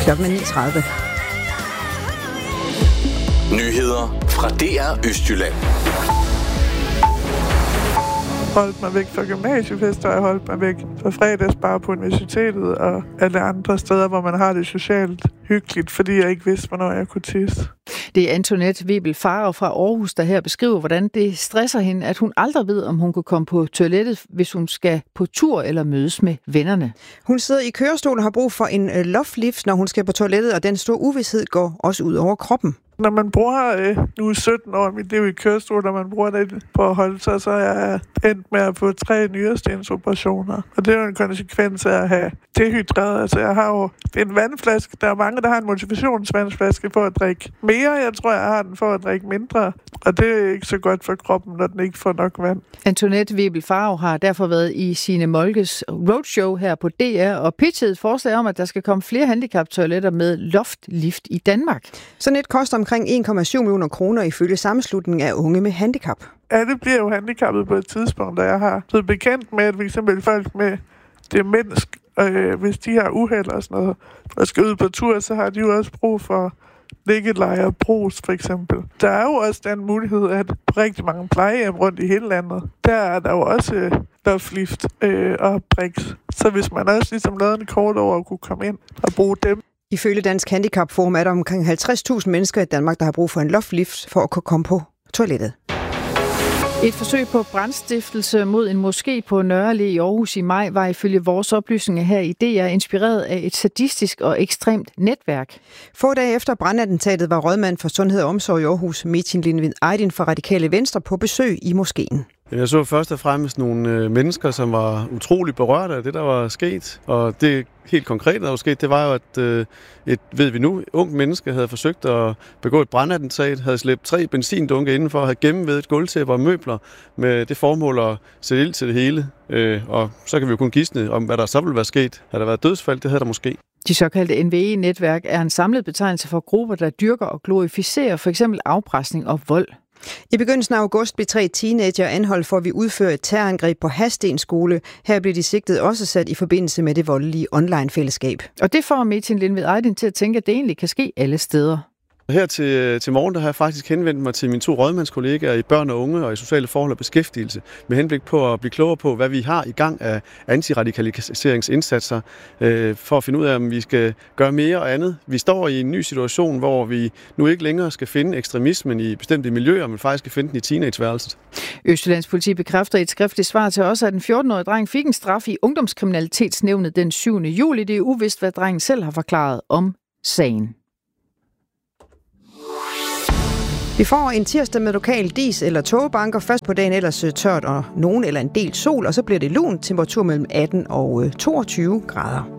Klokken 9:30. Nyheder fra DR Østjylland. Holdt mig væk fra gymnasiefester, og jeg holdt mig væk fra fredagsbar på universitetet og alle andre steder, hvor man har det socialt hyggeligt, fordi jeg ikke vidste, hvornår jeg kunne tisse. Det er Antoinette Webel Farag fra Aarhus, der her beskriver, hvordan det stresser hende, at hun aldrig ved, om hun kan komme på toilettet, hvis hun skal på tur eller mødes med vennerne. Hun sidder i kørestol og har brug for en loftlift, når hun skal på toilettet, og den store uvished går også ud over kroppen. Når man bruger nu 17 år mit liv i kørestol, når man bruger det på at holde sig, så er jeg endt med at få 3 nyrestensoperationer. Og det er jo en konsekvens af at have dehydreret. Altså jeg har jo en vandflaske. Der er mange, der har en motivationsvandsflaske for at drikke mere. Jeg tror, jeg har den for at drikke mindre. Og det er ikke så godt for kroppen, når den ikke får nok vand. Antoinette Webel Farag har derfor været i Signe Molkes roadshow her på DR og pitchet et forslag om, at der skal komme flere handicaptoiletter med loftlift i Danmark. Sådan et koster omkring 1,7 millioner kroner ifølge sammenslutningen af unge med handicap. Alle bliver jo handicappet på et tidspunkt, da jeg har blevet bekendt med, at f.eks. folk med demens, hvis de har uheld og sådan noget, og skal ud på tur, så har de jo også brug for liggeleje og brus, for eksempel. Der er jo også den mulighed, at på rigtig mange plejehjem rundt i hele landet, der er der jo også loftlift og briks. Så hvis man også ligesom lavede en kort over at kunne komme ind og bruge dem. Ifølge Dansk Handicap Forum er der omkring 50.000 mennesker i Danmark, der har brug for en loftlift for at kunne komme på toilettet. Et forsøg på brandstiftelse mod en moské på Nørre Allé i Aarhus i maj var ifølge vores oplysninger her i DR inspireret af et sadistisk og ekstremt netværk. Få dage efter brandattentatet var rådmand for Sundhed og Omsorg i Aarhus, Metin Linvid Aydin fra Radikale Venstre, på besøg i moskéen. Jeg så først og fremmest nogle mennesker, som var utrolig berørte af det, der var sket. Og det helt konkrete, der var sket, det var jo, at et ungt menneske havde forsøgt at begå et brandattentat, havde slæbt 3 benzindunke indenfor og havde gennemvædet et gulvtæppe og møbler med det formål at sætte ild til det hele. Og så kan vi jo kun gisne om, hvad der så ville være sket. Havde der været dødsfald, det havde der måske. De såkaldte NVE-netværk er en samlet betegnelse for grupper, der dyrker og glorificerer f.eks. afpresning og vold. I begyndelsen af august blev 3 teenager anholdt for at vi udføre et terrorangreb på Hadsten skole. Her blev de sigtet også sat i forbindelse med det voldelige online-fællesskab. Og det får Metin Linvid Aydin til at tænke, at det egentlig kan ske alle steder. Her til morgen der har jeg faktisk henvendt mig til mine 2 rådmandskollegaer i børn og unge og i sociale forhold og beskæftigelse, med henblik på at blive klogere på, hvad vi har i gang af antiradikaliseringsindsatser, for at finde ud af, om vi skal gøre mere og andet. Vi står i en ny situation, hvor vi nu ikke længere skal finde ekstremismen i bestemte miljøer, men faktisk skal finde den i teenageværelset. Østjyllands politi bekræfter i et skriftligt svar til os, at en 14-årig dreng fik en straf i ungdomskriminalitetsnævnet den 7. juli. Det er uvist, hvad drengen selv har forklaret om sagen. Vi får en tirsdag med lokal dis eller togbanker. Først på dagen ellers tørt og nogen eller en del sol, og så bliver det lun, temperatur mellem 18 og 22 grader.